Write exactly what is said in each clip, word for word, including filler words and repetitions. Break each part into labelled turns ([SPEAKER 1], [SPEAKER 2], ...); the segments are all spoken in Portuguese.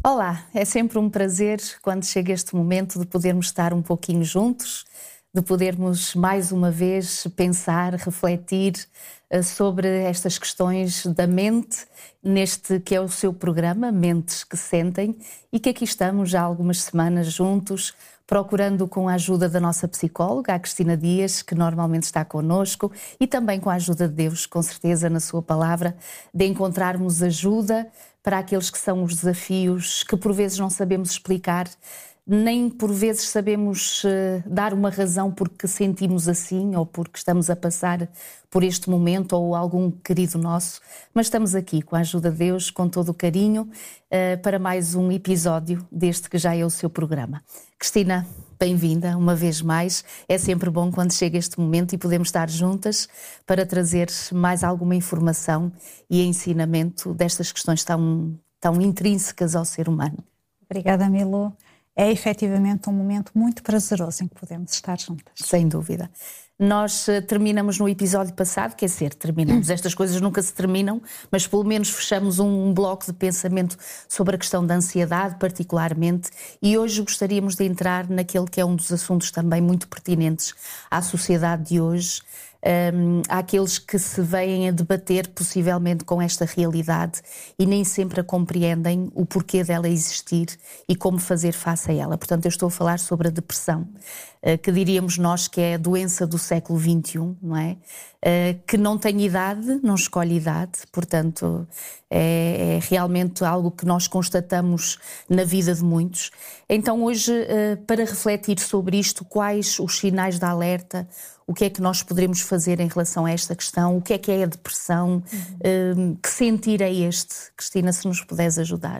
[SPEAKER 1] Olá, é sempre um prazer quando chega este momento de podermos estar um pouquinho juntos, de podermos mais uma vez pensar, refletir uh, sobre estas questões da mente, neste que é o seu programa, Mentes que Sentem, e que aqui estamos já há algumas semanas juntos, procurando com a ajuda da nossa psicóloga, a Cristina Dias, que normalmente está connosco, e também com a ajuda de Deus, com certeza na sua palavra, de encontrarmos ajuda para aqueles que são os desafios que por vezes não sabemos explicar, nem por vezes sabemos uh, dar uma razão porque sentimos assim ou porque estamos a passar por este momento ou algum querido nosso, mas estamos aqui com a ajuda de Deus, com todo o carinho, uh, para mais um episódio deste que já é o seu programa. Cristina, bem-vinda uma vez mais. É sempre bom quando chega este momento e podemos estar juntas para trazer mais alguma informação e ensinamento destas questões tão, tão intrínsecas ao ser humano.
[SPEAKER 2] Obrigada, Milu. É efetivamente um momento muito prazeroso em que podemos estar juntas.
[SPEAKER 1] Sem dúvida. Nós uh, terminamos no episódio passado, quer dizer, terminamos, estas coisas nunca se terminam, mas pelo menos fechamos um, um bloco de pensamento sobre a questão da ansiedade, particularmente, e hoje gostaríamos de entrar naquele que é um dos assuntos também muito pertinentes à sociedade de hoje, um, àqueles que se veem a debater possivelmente com esta realidade e nem sempre a compreendem o porquê dela existir e como fazer face a ela. Portanto, eu estou a falar sobre a depressão, que diríamos nós que é a doença do século vinte e um, não é? Que não tem idade, não escolhe idade, portanto é, é realmente algo que nós constatamos na vida de muitos. Então hoje, para refletir sobre isto, quais os sinais de alerta, o que é que nós poderemos fazer em relação a esta questão, o que é que é a depressão, uhum. Que sentir é este? Cristina, se nos puderes ajudar.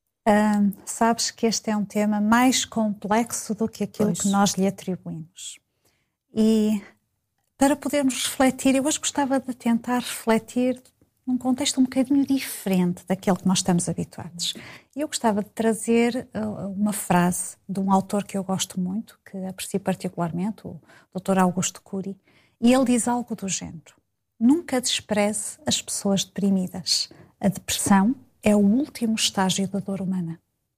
[SPEAKER 2] Uh, sabes que este é um tema mais complexo do que aquilo
[SPEAKER 1] pois.
[SPEAKER 2] que nós lhe atribuímos. E para podermos refletir, eu hoje gostava de tentar refletir num contexto um bocadinho diferente daquele que nós estamos habituados. E eu gostava de trazer uh, uma frase de um autor que eu gosto muito, que aprecio particularmente, o doutor Augusto Cury, e ele diz algo do género: nunca despreze as pessoas deprimidas. A depressão é o último estágio da dor humana.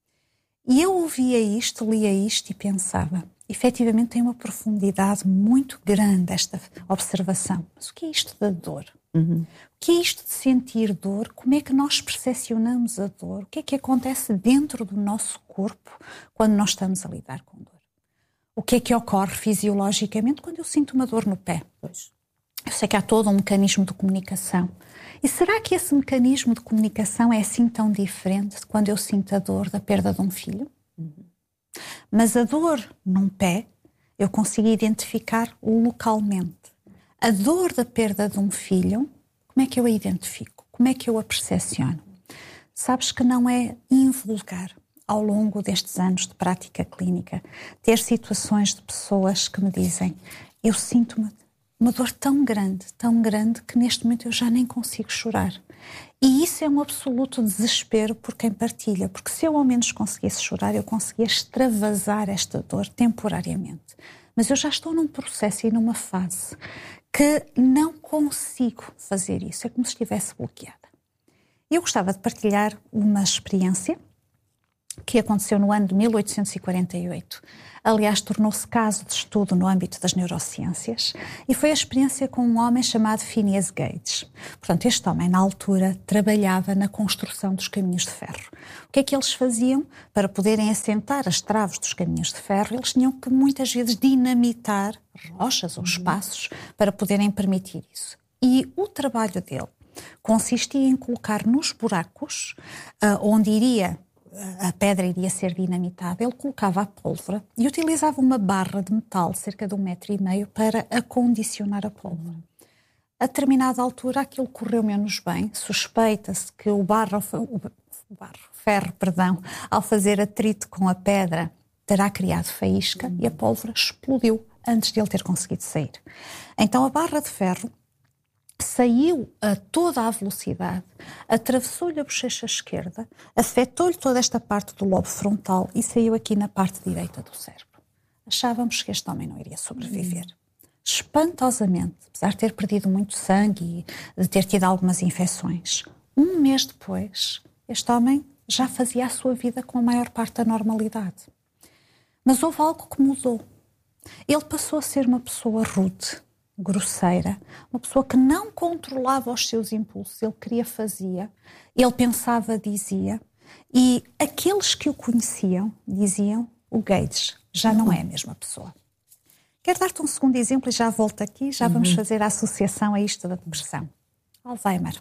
[SPEAKER 2] E eu ouvia isto, lia isto e pensava, efetivamente tem uma profundidade muito grande esta observação. Mas o que é isto da dor? Uhum. O que é isto de sentir dor? Como é que nós percepcionamos a dor? O que é que acontece dentro do nosso corpo quando nós estamos a lidar com dor? O que é que ocorre fisiologicamente quando eu sinto uma dor no pé? Pois. Eu sei que há todo um mecanismo de comunicação. E será que esse mecanismo de comunicação é assim tão diferente de quando eu sinto a dor da perda de um filho? Uhum. Mas a dor num pé eu consigo identificar localmente. A dor da perda de um filho, como é que eu a identifico? Como é que eu a percepciono? Sabes que não é invulgar, ao longo destes anos de prática clínica, ter situações de pessoas que me dizem: eu sinto-me uma dor tão grande, tão grande, que neste momento eu já nem consigo chorar. E isso é um absoluto desespero por quem partilha, porque se eu ao menos conseguisse chorar, eu conseguia extravasar esta dor temporariamente. Mas eu já estou num processo e numa fase que não consigo fazer isso, é como se estivesse bloqueada. Eu gostava de partilhar uma experiência que aconteceu no ano de mil oitocentos e quarenta e oito. Aliás, tornou-se caso de estudo no âmbito das neurociências e foi a experiência com um homem chamado Phineas Gage. Portanto, este homem, na altura, trabalhava na construção dos caminhos de ferro. O que é que eles faziam? Para poderem assentar as traves dos caminhos de ferro, eles tinham que muitas vezes dinamitar rochas ou espaços para poderem permitir isso. E o trabalho dele consistia em colocar nos buracos, uh, onde iria a pedra iria ser dinamitada, ele colocava a pólvora e utilizava uma barra de metal, cerca de um metro e meio, para acondicionar a pólvora. A determinada altura aquilo correu menos bem, suspeita-se que o barro, o barro, ferro, perdão, ao fazer atrito com a pedra, terá criado faísca uhum. e a pólvora explodiu antes de ele ter conseguido sair. Então a barra de ferro saiu a toda a velocidade, atravessou-lhe a bochecha esquerda, afetou-lhe toda esta parte do lobo frontal e saiu aqui na parte direita do cérebro. Achávamos que este homem não iria sobreviver. Hum. Espantosamente, apesar de ter perdido muito sangue e de ter tido algumas infecções, um mês depois, este homem já fazia a sua vida com a maior parte da normalidade. Mas houve algo que mudou. Ele passou a ser uma pessoa rude, grosseira, uma pessoa que não controlava os seus impulsos. Ele queria, fazia, ele pensava, dizia. E aqueles que o conheciam diziam: o Gades já não é a mesma pessoa. Quero dar-te um segundo exemplo e já volto aqui, já vamos uhum. fazer a associação a isto da depressão. Alzheimer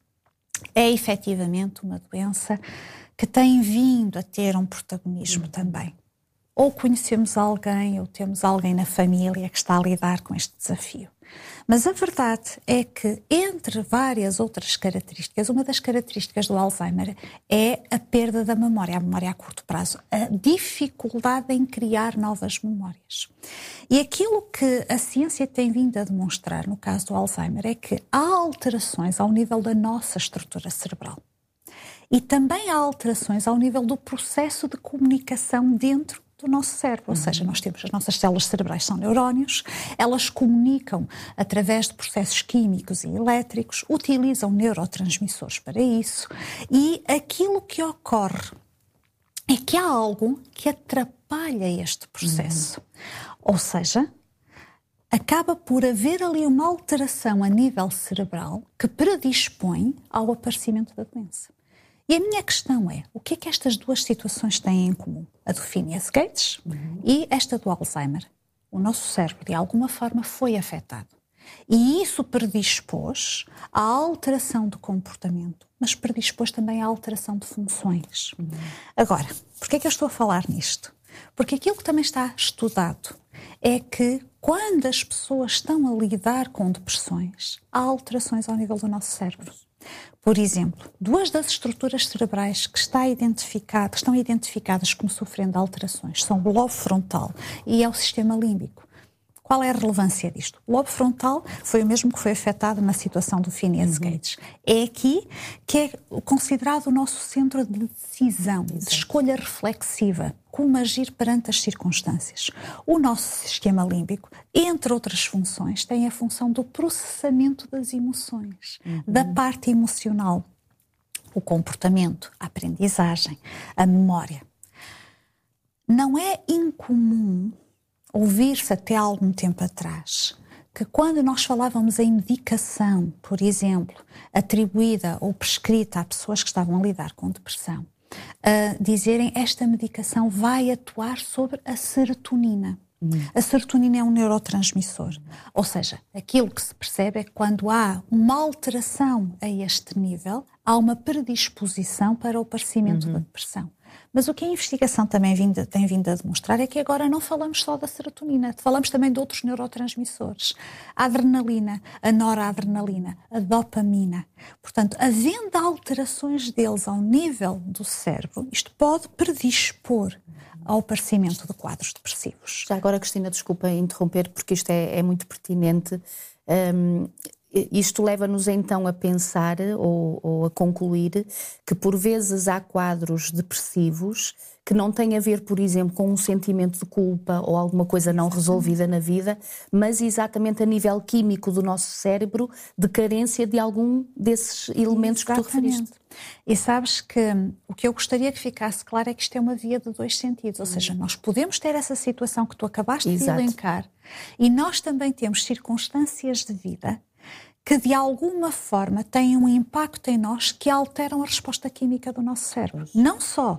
[SPEAKER 2] é efetivamente uma doença que tem vindo a ter um protagonismo uhum. também. Ou conhecemos alguém, ou temos alguém na família que está a lidar com este desafio. Mas a verdade é que, entre várias outras características, uma das características do Alzheimer é a perda da memória, a memória a curto prazo, a dificuldade em criar novas memórias. E aquilo que a ciência tem vindo a demonstrar no caso do Alzheimer é que há alterações ao nível da nossa estrutura cerebral. E também há alterações ao nível do processo de comunicação dentro do nosso cérebro, ou seja, nós temos as nossas células cerebrais são neurónios, elas comunicam através de processos químicos e elétricos, utilizam neurotransmissores para isso, e aquilo que ocorre é que há algo que atrapalha este processo. Uhum. Ou seja, acaba por haver ali uma alteração a nível cerebral que predispõe ao aparecimento da doença. E a minha questão é, o que é que estas duas situações têm em comum? A do Phineas Gates uhum. e esta do Alzheimer. O nosso cérebro, de alguma forma, foi afetado. E isso predispôs à alteração do comportamento, mas predispôs também à alteração de funções. Uhum. Agora, por que é que eu estou a falar nisto? Porque aquilo que também está estudado é que quando as pessoas estão a lidar com depressões, há alterações ao nível do nosso cérebro. Por exemplo, duas das estruturas cerebrais que, está identificado, que estão identificadas como sofrendo alterações são o lobo frontal e é o sistema límbico. Qual é a relevância disto? O lobo frontal foi o mesmo que foi afetado na situação do Phineas uhum. Gates. É aqui que é considerado o nosso centro de decisão, Exato. de escolha reflexiva, como agir perante as circunstâncias. O nosso sistema límbico, entre outras funções, tem a função do processamento das emoções, uhum. da parte emocional, o comportamento, a aprendizagem, a memória. Não é incomum ouvir-se até há algum tempo atrás que quando nós falávamos em medicação, por exemplo, atribuída ou prescrita a pessoas que estavam a lidar com depressão, a dizerem esta medicação vai atuar sobre a serotonina. Hum. A serotonina é um neurotransmissor. Ou seja, aquilo que se percebe é que quando há uma alteração a este nível, há uma predisposição para o aparecimento uhum. da depressão. Mas o que a investigação também vinda, tem vindo a demonstrar é que agora não falamos só da serotonina, falamos também de outros neurotransmissores. A adrenalina, a noradrenalina, a dopamina. Portanto, havendo alterações deles ao nível do cérebro, isto pode predispor ao aparecimento de quadros depressivos.
[SPEAKER 1] Já agora, Cristina, desculpa interromper, porque isto é, é muito pertinente. Um, Isto leva-nos então a pensar ou, ou a concluir que por vezes há quadros depressivos que não têm a ver, por exemplo, com um sentimento de culpa ou alguma coisa não resolvida na vida, mas exatamente a nível químico do nosso cérebro, de carência de algum desses elementos exatamente. Que tu referiste.
[SPEAKER 2] E sabes que o que eu gostaria que ficasse claro é que isto é uma via de dois sentidos, ou seja, nós podemos ter essa situação que tu acabaste Exato. De elencar e nós também temos circunstâncias de vida que de alguma forma têm um impacto em nós que alteram a resposta química do nosso cérebro. Não só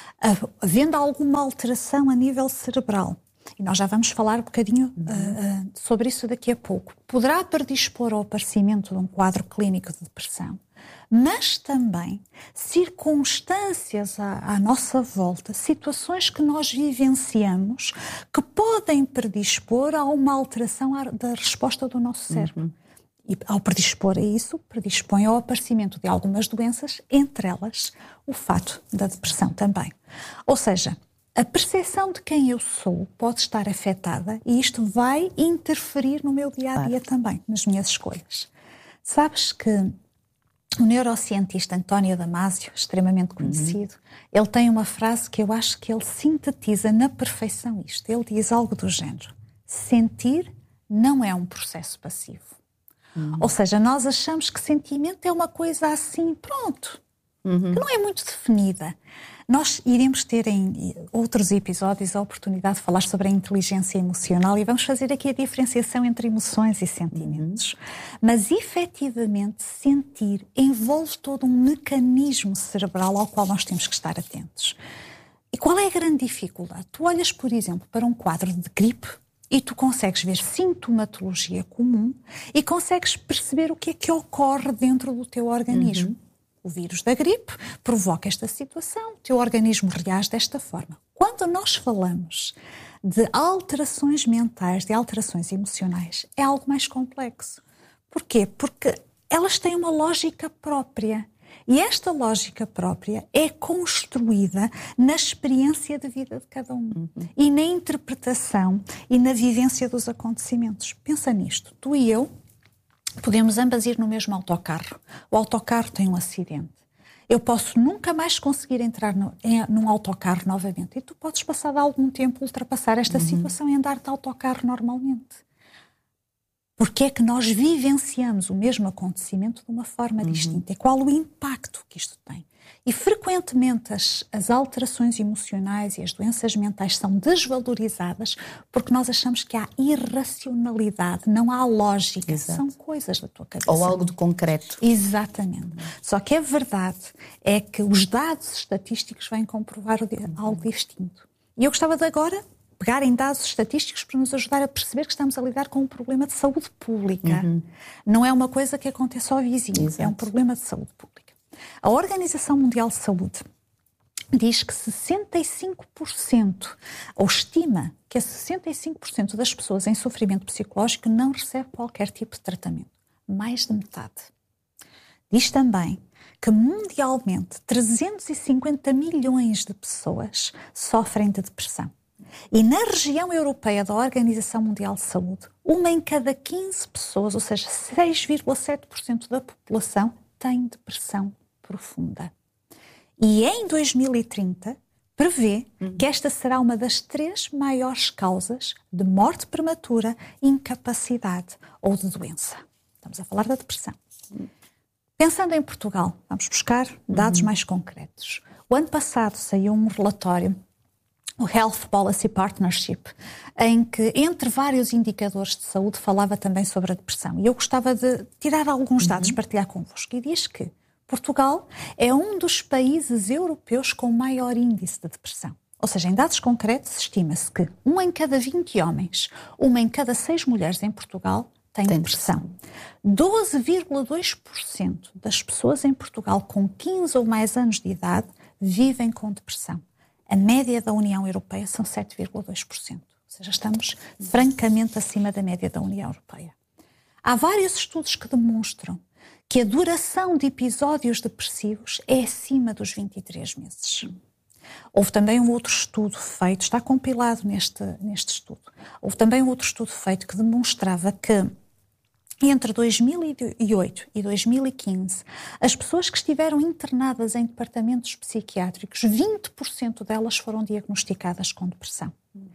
[SPEAKER 2] havendo alguma alteração a nível cerebral, e nós já vamos falar um bocadinho uhum. uh, sobre isso daqui a pouco, poderá predispor ao aparecimento de um quadro clínico de depressão, mas também circunstâncias à, à nossa volta, situações que nós vivenciamos que podem predispor a uma alteração da resposta do nosso cérebro. Uhum. E ao predispor a isso, predispõe ao aparecimento de algumas doenças, entre elas o fato da depressão também. Ou seja, a percepção de quem eu sou pode estar afetada e isto vai interferir no meu dia-a-dia claro. Também, nas minhas escolhas. Sabes que o neurocientista António Damasio, extremamente conhecido, uhum. ele tem uma frase que eu acho que ele sintetiza na perfeição isto. Ele diz algo do género: sentir não é um processo passivo. Uhum. Ou seja, nós achamos que sentimento é uma coisa assim, pronto, uhum. que não é muito definida. Nós iremos ter em outros episódios a oportunidade de falar sobre a inteligência emocional e vamos fazer aqui a diferenciação entre emoções e sentimentos. Uhum. Mas, efetivamente, sentir envolve todo um mecanismo cerebral ao qual nós temos que estar atentos. E qual é a grande dificuldade? Tu olhas, por exemplo, para um quadro de gripe e tu consegues ver sintomatologia comum e consegues perceber o que é que ocorre dentro do teu organismo. Uhum. O vírus da gripe provoca esta situação, o teu organismo reage desta forma. Quando nós falamos de alterações mentais, de alterações emocionais, é algo mais complexo. Porquê? Porque elas têm uma lógica própria. E esta lógica própria é construída na experiência de vida de cada um. Uhum. E na interpretação e na vivência dos acontecimentos. Pensa nisto. Tu e eu podemos ambas ir no mesmo autocarro. O autocarro tem um acidente. Eu posso nunca mais conseguir entrar no, em, num autocarro novamente. E tu podes passar de algum tempo ultrapassar esta uhum. situação e andar de autocarro normalmente. Porque é que nós vivenciamos o mesmo acontecimento de uma forma uhum. distinta? E qual o impacto que isto tem? E frequentemente as, as alterações emocionais e as doenças mentais são desvalorizadas porque nós achamos que há irracionalidade, não há lógica. Exato. São coisas da tua cabeça.
[SPEAKER 1] Ou algo de concreto.
[SPEAKER 2] Exatamente. Só que a verdade é que os dados estatísticos vêm comprovar algo distinto. E eu gostava de agora pegar em dados estatísticos para nos ajudar a perceber que estamos a lidar com um problema de saúde pública. Uhum. Não é uma coisa que acontece ao vizinho, Exato. É um problema de saúde pública. A Organização Mundial de Saúde diz que sessenta e cinco por cento, ou estima que sessenta e cinco por cento das pessoas em sofrimento psicológico não recebe qualquer tipo de tratamento. Mais de metade. Diz também que mundialmente trezentos e cinquenta milhões de pessoas sofrem de depressão. E na região europeia da Organização Mundial de Saúde, uma em cada quinze pessoas, ou seja, seis vírgula sete por cento da população, tem depressão profunda. E em dois mil e trinta, prevê uhum. que esta será uma das três maiores causas de morte prematura, incapacidade ou de doença. Estamos a falar da depressão. Uhum. Pensando em Portugal, vamos buscar dados uhum. mais concretos. O ano passado saiu um relatório, o Health Policy Partnership, em que, entre vários indicadores de saúde, falava também sobre a depressão. E eu gostava de tirar alguns dados, uhum. partilhar convosco. E diz que Portugal é um dos países europeus com maior índice de depressão. Ou seja, em dados concretos, estima-se que um em cada vinte homens, uma em cada seis mulheres em Portugal tem, tem depressão. doze vírgula dois por cento das pessoas em Portugal com quinze ou mais anos de idade vivem com depressão. A média da União Europeia são sete vírgula dois por cento. Ou seja, estamos francamente acima da média da União Europeia. Há vários estudos que demonstram que a duração de episódios depressivos é acima dos vinte e três meses. Houve também um outro estudo feito, está compilado neste, neste estudo, houve também um outro estudo feito que demonstrava que entre dois mil e oito e dois mil e quinze, as pessoas que estiveram internadas em departamentos psiquiátricos, vinte por cento delas foram diagnosticadas com depressão.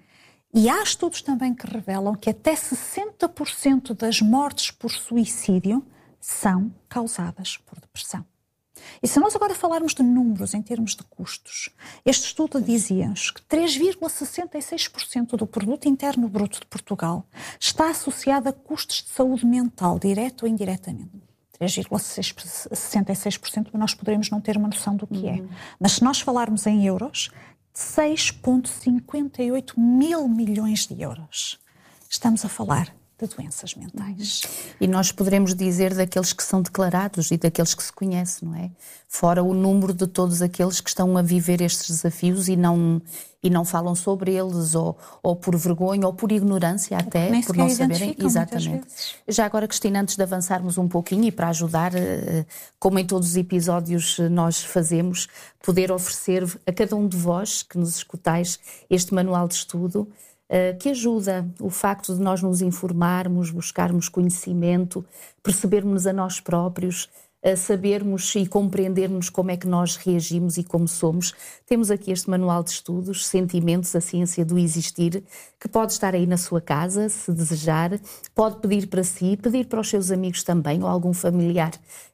[SPEAKER 2] E há estudos também que revelam que até sessenta por cento das mortes por suicídio são causadas por depressão. E se nós agora falarmos de números em termos de custos, este estudo dizia-nos que três vírgula sessenta e seis por cento do produto interno bruto de Portugal está associado a custos de saúde mental, direto ou indiretamente. três vírgula sessenta e seis por cento nós poderemos não ter uma noção do que é. Uhum. Mas se nós falarmos em euros, seis vírgula cinquenta e oito mil milhões de euros. Estamos a falar de doenças mentais.
[SPEAKER 1] E nós poderemos dizer daqueles que são declarados e daqueles que se conhecem, não é? Fora o número de todos aqueles que estão a viver estes desafios e não, e não falam sobre eles, ou, ou por vergonha, ou por ignorância até,
[SPEAKER 2] Nem
[SPEAKER 1] por não saberem.
[SPEAKER 2] Exatamente.
[SPEAKER 1] Já agora, Cristina, antes de avançarmos um pouquinho e para ajudar, como em todos os episódios nós fazemos, poder oferecer a cada um de vós que nos escutais este manual de estudo, que ajuda o facto de nós nos informarmos, buscarmos conhecimento, percebermos a nós próprios, a sabermos e compreendermos como é que nós reagimos e como somos. Temos aqui este manual de estudos, Sentimentos, a Ciência do Existir, que pode estar aí na sua casa, se desejar, pode pedir para si, pedir para os seus amigos também, ou algum familiar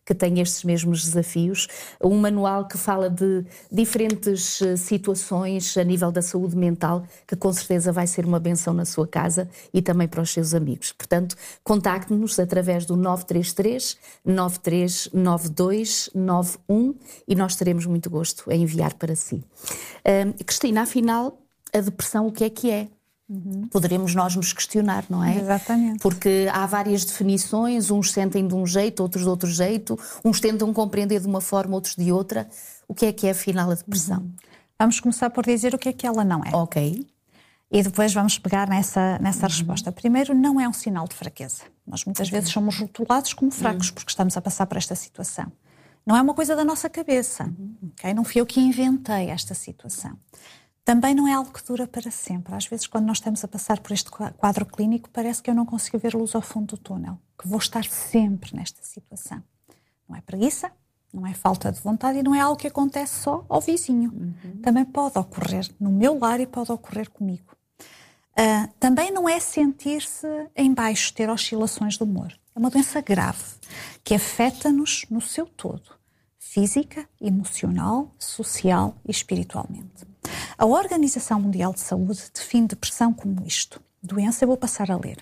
[SPEAKER 1] que tem estes mesmos desafios. Um manual que fala de diferentes situações a nível da saúde mental, que com certeza vai ser uma benção na sua casa e também para os seus amigos. Portanto, contacte-nos através do nove três três, nove três nove dois nove um e nós teremos muito gosto em enviar para si. Uh, Cristina, afinal, a depressão o que é que é? Uhum. Poderemos nós nos questionar, não é?
[SPEAKER 2] Exatamente.
[SPEAKER 1] Porque há várias definições, uns sentem de um jeito, outros de outro jeito, uns tentam compreender de uma forma, outros de outra. O que é que é afinal a depressão?
[SPEAKER 2] Uhum. Vamos começar por dizer o que é que ela não é.
[SPEAKER 1] Ok.
[SPEAKER 2] E depois vamos pegar nessa, nessa uhum. resposta. Primeiro, não é um sinal de fraqueza. Nós muitas vezes somos rotulados como fracos uhum. porque estamos a passar por esta situação. Não é uma coisa da nossa cabeça. Uhum. Okay? Não fui eu que inventei esta situação. Também não é algo que dura para sempre. Às vezes, quando nós estamos a passar por este quadro clínico, parece que eu não consigo ver luz ao fundo do túnel, que vou estar sempre nesta situação. Não é preguiça, não é falta de vontade e não é algo que acontece só ao vizinho. Uhum. Também pode ocorrer no meu lar e pode ocorrer comigo. Uh, também não é sentir-se em baixo, ter oscilações de humor. É uma doença grave que afeta-nos no seu todo, física, emocional, social e espiritualmente. A Organização Mundial de Saúde define depressão como isto. Doença, eu vou passar a ler.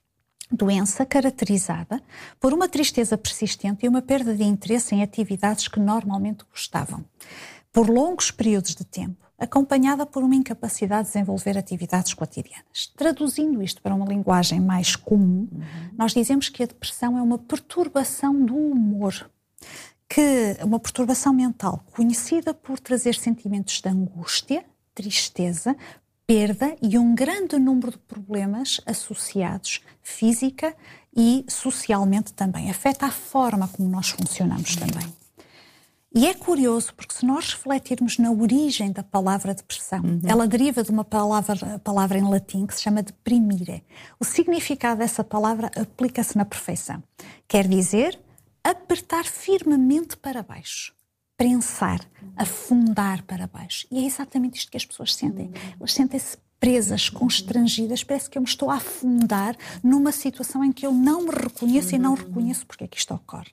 [SPEAKER 2] Doença caracterizada por uma tristeza persistente e uma perda de interesse em atividades que normalmente gostavam, por longos períodos de tempo, acompanhada por uma incapacidade de desenvolver atividades cotidianas. Traduzindo isto para uma linguagem mais comum, uhum. nós dizemos que a depressão é uma perturbação do humor, que uma perturbação mental conhecida por trazer sentimentos de angústia, tristeza, perda e um grande número de problemas associados física e socialmente também. Afeta a forma como nós funcionamos também. E é curioso porque se nós refletirmos na origem da palavra depressão, uhum. ela deriva de uma palavra, palavra em latim que se chama deprimire. O significado dessa palavra aplica-se na perfeição. Quer dizer apertar firmemente para baixo, prensar, afundar para baixo. E é exatamente isto que as pessoas sentem. Elas sentem-se presas, constrangidas, parece que eu me estou a afundar numa situação em que eu não me reconheço e não reconheço porque é que isto ocorre.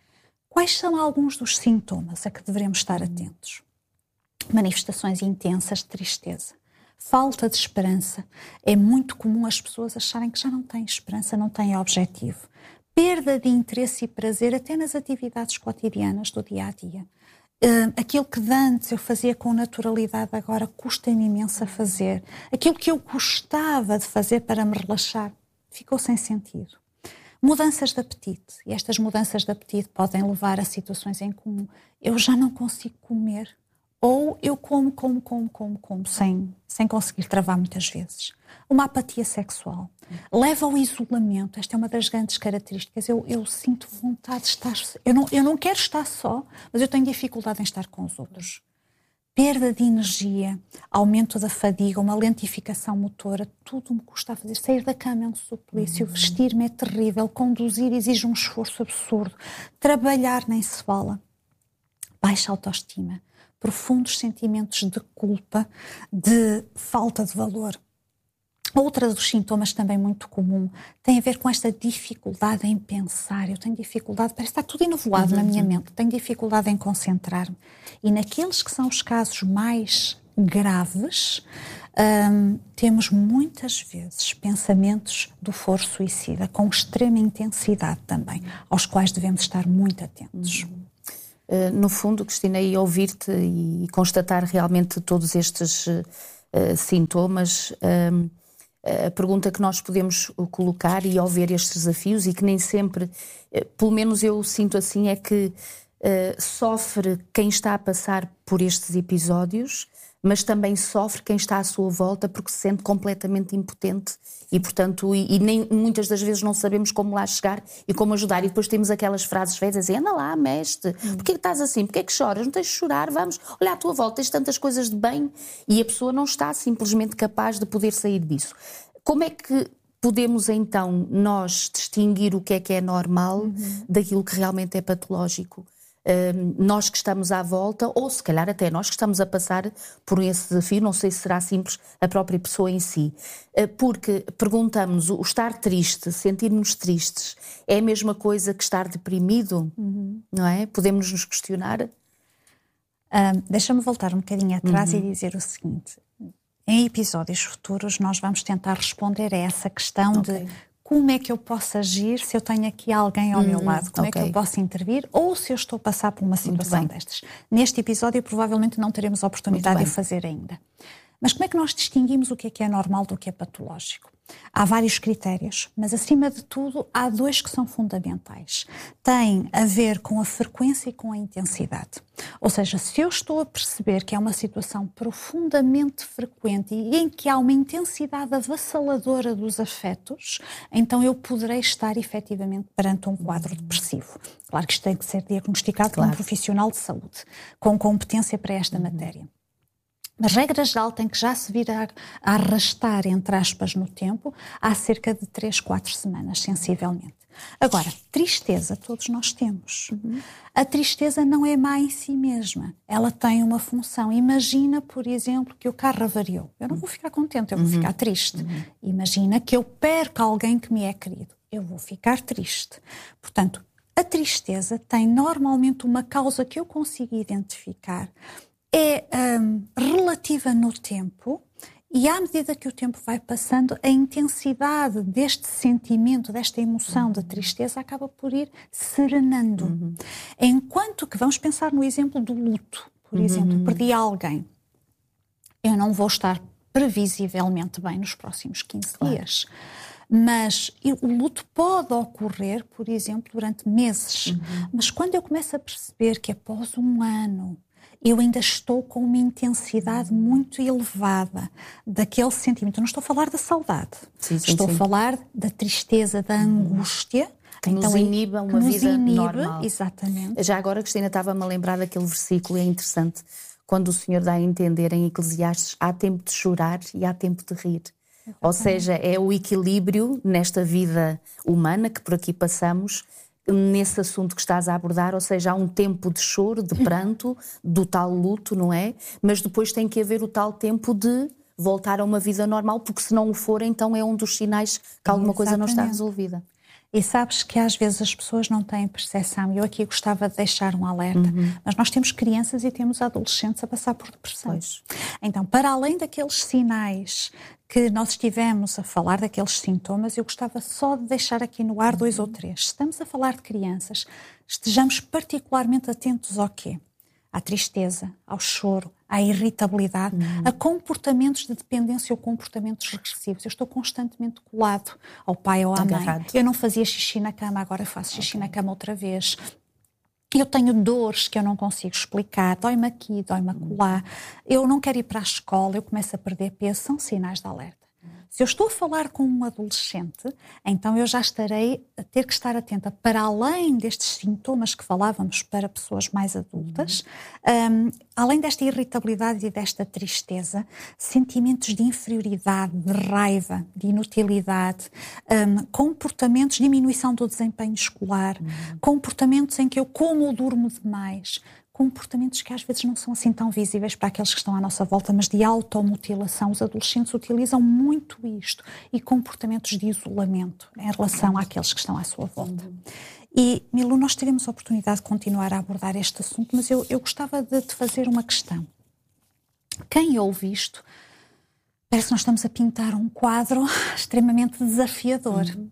[SPEAKER 2] Quais são alguns dos sintomas a que devemos estar atentos? Manifestações intensas de tristeza, falta de esperança. É muito comum as pessoas acharem que já não têm esperança, não têm objetivo. Perda de interesse e prazer até nas atividades cotidianas do dia-a-dia. Uh, aquilo que de antes eu fazia com naturalidade agora custa-me imenso a fazer. Aquilo que eu gostava de fazer para me relaxar ficou sem sentido. Mudanças de apetite. E estas mudanças de apetite podem levar a situações em que eu já não consigo comer. Ou eu como, como, como, como, como, sem, sem conseguir travar muitas vezes. Uma apatia sexual. Leva ao isolamento. Esta é uma das grandes características. Eu, eu sinto vontade de estar... Eu não, eu não quero estar só, mas eu tenho dificuldade em estar com os outros. Perda de energia, aumento da fadiga, uma lentificação motora. Tudo me custa a fazer. Sair da cama é um suplício. Uhum. Vestir-me é terrível. Conduzir exige um esforço absurdo. Trabalhar nem se fala. Baixa autoestima. Profundos sentimentos de culpa, de falta de valor. Outro dos sintomas também muito comum tem a ver com esta dificuldade em pensar. Eu tenho dificuldade, parece que está tudo enovoado uhum. na minha mente. Tenho dificuldade em concentrar-me. E naqueles que são os casos mais graves, hum, temos muitas vezes pensamentos do foro suicida, com extrema intensidade também, aos quais devemos estar muito atentos.
[SPEAKER 1] Uhum. Uh, no fundo, Cristina, e ouvir-te e constatar realmente todos estes uh, sintomas, uh, a pergunta que nós podemos colocar e ao ver estes desafios, e que nem sempre, uh, pelo menos eu sinto assim, é que uh, sofre quem está a passar por estes episódios, mas também sofre quem está à sua volta porque se sente completamente impotente e, portanto, e, e nem, muitas das vezes não sabemos como lá chegar e como ajudar. E depois temos aquelas frases feitas assim, anda lá, mexe-te, hum. porquê que estás assim, porquê que choras, não tens de chorar, vamos, olha à tua volta, tens tantas coisas de bem, e a pessoa não está simplesmente capaz de poder sair disso. Como é que podemos então nós distinguir o que é que é normal uhum. daquilo que realmente é patológico? nós que estamos à volta, ou se calhar até nós que estamos a passar por esse desafio, não sei se será simples a própria pessoa em si. Porque perguntamos, o estar triste, sentir-nos tristes, é a mesma coisa que estar deprimido? Uhum. Não é? Podemos nos questionar?
[SPEAKER 2] Um, Deixa-me voltar um bocadinho atrás uhum. e dizer o seguinte. Em episódios futuros nós vamos tentar responder a essa questão okay. de como é que eu posso agir se eu tenho aqui alguém ao uhum. meu lado, como okay. é que eu posso intervir ou se eu estou a passar por uma situação destas. Neste episódio provavelmente não teremos a oportunidade de o fazer ainda. Mas como é que nós distinguimos o que é que é normal do que é patológico? Há vários critérios, mas acima de tudo há dois que são fundamentais. Tem a ver com a frequência e com a intensidade. Ou seja, se eu estou a perceber que é uma situação profundamente frequente e em que há uma intensidade avassaladora dos afetos, então eu poderei estar efetivamente perante um quadro depressivo. Claro que isto tem que ser diagnosticado claro. por um profissional de saúde, com competência para esta uhum. matéria. Mas, regra geral, tem que já se vir a, a arrastar, entre aspas, no tempo, há cerca de três, quatro semanas, sensivelmente. Agora, tristeza todos nós temos. Uhum. A tristeza não é má em si mesma. Ela tem uma função. Imagina, por exemplo, que o carro avariou. Eu não vou ficar contente, eu vou uhum. ficar triste. Uhum. Imagina que eu perco alguém que me é querido. Eu vou ficar triste. Portanto, a tristeza tem normalmente uma causa que eu consigo identificar. É um, relativa no tempo e à medida que o tempo vai passando, a intensidade deste sentimento, desta emoção de tristeza acaba por ir serenando. Uhum. Enquanto que, vamos pensar no exemplo do luto, por uhum. exemplo, perdi alguém. Eu não vou estar previsivelmente bem nos próximos quinze claro. dias. Mas o luto pode ocorrer, por exemplo, durante meses. Uhum. Mas quando eu começo a perceber que após um ano eu ainda estou com uma intensidade muito elevada daquele sentimento. Eu não estou a falar da saudade. Sim, sim, estou sim. a falar da tristeza, da angústia.
[SPEAKER 1] Que então, nos iniba uma
[SPEAKER 2] nos
[SPEAKER 1] vida
[SPEAKER 2] inibe,
[SPEAKER 1] normal.
[SPEAKER 2] Exatamente.
[SPEAKER 1] Já agora, Cristina, estava-me a lembrar daquele versículo, é interessante, quando o Senhor dá a entender em Eclesiastes, há tempo de chorar e há tempo de rir. Exatamente. Ou seja, é o equilíbrio nesta vida humana que por aqui passamos, nesse assunto que estás a abordar, ou seja, há um tempo de choro, de pranto, do tal luto, não é? Mas depois tem que haver o tal tempo de voltar a uma vida normal, porque se não o for, então é um dos sinais que alguma Exatamente. coisa não está resolvida.
[SPEAKER 2] E sabes que às vezes as pessoas não têm percepção, e eu aqui gostava de deixar um alerta, uhum. mas nós temos crianças e temos adolescentes a passar por depressão. Pois. Então, para além daqueles sinais que nós estivemos a falar, daqueles sintomas, eu gostava só de deixar aqui no ar dois uhum. ou três. Se estamos a falar de crianças, estejamos particularmente atentos ao quê? À tristeza, ao choro, à irritabilidade, uhum. a comportamentos de dependência ou comportamentos regressivos. Eu estou constantemente colado ao pai ou à Agarrado. mãe. Eu não fazia xixi na cama, agora faço xixi okay. na cama outra vez. Eu tenho dores que eu não consigo explicar, dói-me aqui, dói-me acolá. Eu não quero ir para a escola, eu começo a perder peso, são sinais de alerta. Se eu estou a falar com um adolescente, então eu já estarei a ter que estar atenta, para além destes sintomas que falávamos para pessoas mais adultas, um, além desta irritabilidade e desta tristeza, sentimentos de inferioridade, de raiva, de inutilidade, um, comportamentos, diminuição do desempenho escolar, uhum. comportamentos em que eu como ou durmo demais, comportamentos que às vezes não são assim tão visíveis para aqueles que estão à nossa volta, mas de automutilação. Os adolescentes utilizam muito isto e comportamentos de isolamento em relação àqueles que estão à sua volta. Uhum. E, Milu, nós teremos a oportunidade de continuar a abordar este assunto, mas eu, eu gostava de te fazer uma questão. Quem ouve isto, parece que nós estamos a pintar um quadro extremamente desafiador. Uhum.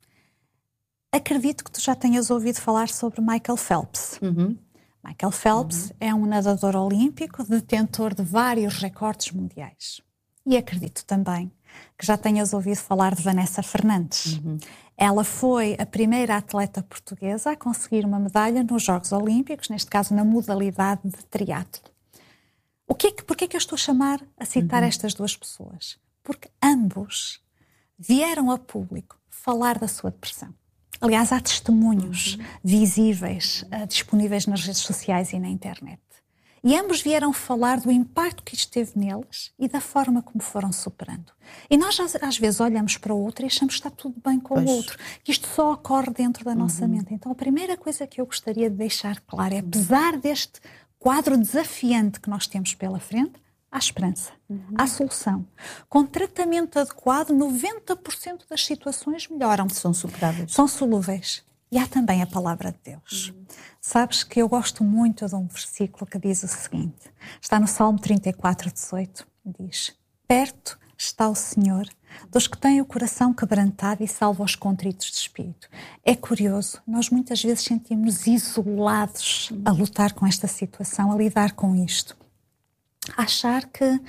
[SPEAKER 2] Acredito que tu já tenhas ouvido falar sobre Michael Phelps. Uhum. Michael Phelps uhum. é um nadador olímpico, detentor de vários recordes mundiais. E acredito também que já tenhas ouvido falar de Vanessa Fernandes. Uhum. Ela foi a primeira atleta portuguesa a conseguir uma medalha nos Jogos Olímpicos, neste caso na modalidade de triatlo. O que é que, porquê é que eu estou a chamar, a citar uhum. estas duas pessoas? Porque ambos vieram a público falar da sua depressão. Aliás, há testemunhos uhum. visíveis uh, disponíveis nas redes sociais e na internet. E ambos vieram falar do impacto que isto teve neles e da forma como foram superando. E nós às vezes olhamos para o outro e achamos que está tudo bem com pois. o outro, que isto só ocorre dentro da nossa uhum. mente. Então a primeira coisa que eu gostaria de deixar claro é, apesar deste quadro desafiante que nós temos pela frente, há esperança, uhum. há solução. Com tratamento adequado, noventa por cento das situações melhoram.
[SPEAKER 1] São superáveis.
[SPEAKER 2] São solúveis. E há também a palavra de Deus. Uhum. Sabes que eu gosto muito de um versículo que diz o seguinte. Está no Salmo trinta e quatro, dezoito. Diz: perto está o Senhor dos que têm o coração quebrantado e salva os contritos de espírito. É curioso, nós muitas vezes sentimos isolados a lutar com esta situação, a lidar com isto. A achar que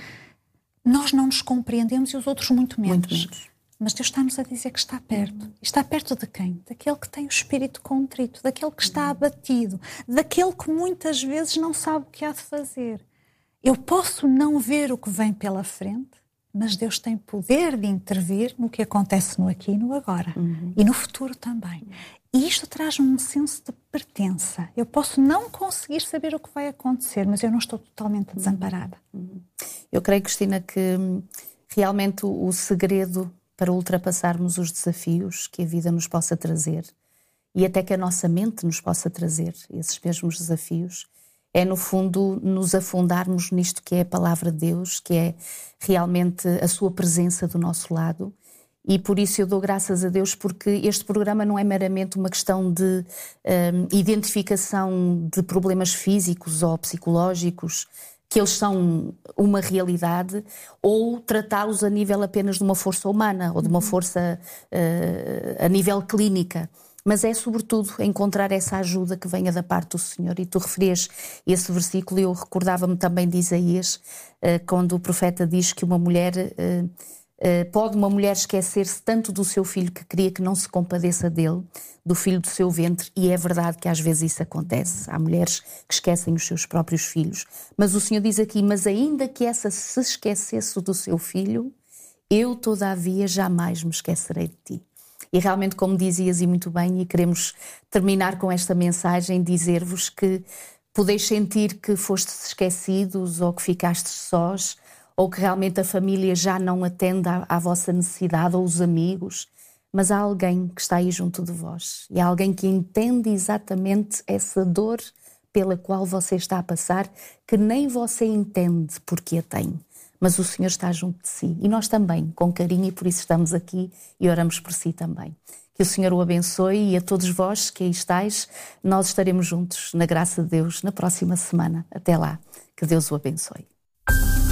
[SPEAKER 2] nós não nos compreendemos e os outros muito menos. Muito menos. Mas Deus está-nos a dizer que está perto. E está perto de quem? Daquele que tem o espírito contrito, daquele que está abatido, daquele que muitas vezes não sabe o que há de fazer. Eu posso não ver o que vem pela frente, mas Deus tem poder de intervir no que acontece no aqui e no agora. Uhum. E no futuro também. E isto traz-me um senso de pertença. Eu posso não conseguir saber o que vai acontecer, mas eu não estou totalmente desamparada.
[SPEAKER 1] Uhum. Eu creio, Cristina, que realmente o, o segredo para ultrapassarmos os desafios que a vida nos possa trazer e até que a nossa mente nos possa trazer esses mesmos desafios, é no fundo nos afundarmos nisto que é a palavra de Deus, que é realmente a sua presença do nosso lado. E por isso eu dou graças a Deus, porque este programa não é meramente uma questão de um, identificação de problemas físicos ou psicológicos, que eles são uma realidade, ou tratá-los a nível apenas de uma força humana ou de uma força uh, a nível clínica. Mas é sobretudo encontrar essa ajuda que venha da parte do Senhor. E tu referias esse versículo e eu recordava-me também de Isaías, uh, quando o profeta diz que uma mulher... Uh, Uh, pode uma mulher esquecer-se tanto do seu filho que queria que não se compadeça dele, do filho do seu ventre, e é verdade que às vezes isso acontece. Há mulheres que esquecem os seus próprios filhos. Mas o Senhor diz aqui, mas ainda que essa se esquecesse do seu filho, eu todavia jamais me esquecerei de ti. E realmente, como dizias e muito bem, e queremos terminar com esta mensagem, dizer-vos que podeis sentir que fostes esquecidos ou que ficastes sós, ou que realmente a família já não atende à, à vossa necessidade, ou os amigos, mas há alguém que está aí junto de vós. E há alguém que entende exatamente essa dor pela qual você está a passar, que nem você entende porque a tem. Mas o Senhor está junto de si. E nós também, com carinho, e por isso estamos aqui e oramos por si também. Que o Senhor o abençoe, e a todos vós que aí estáis, nós estaremos juntos, na graça de Deus, na próxima semana. Até lá. Que Deus o abençoe.